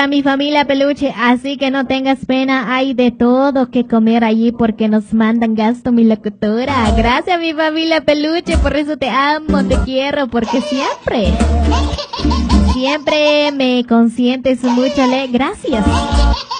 para mi familia peluche, así que no tengas pena, hay de todo que comer allí porque nos mandan gasto, mi locutora. Gracias, mi familia peluche, por eso te amo, te quiero, porque siempre me consientes mucho, gracias.